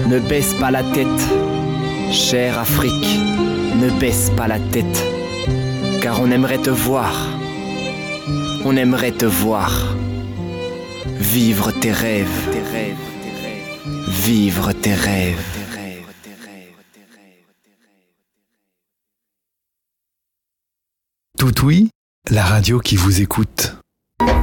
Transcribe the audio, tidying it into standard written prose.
Ne baisse pas la tête, chère Afrique, ne baisse pas la tête, car on aimerait te voir, on aimerait te voir, vivre tes rêves, vivre tes rêves. Tout oui, la radio qui vous écoute.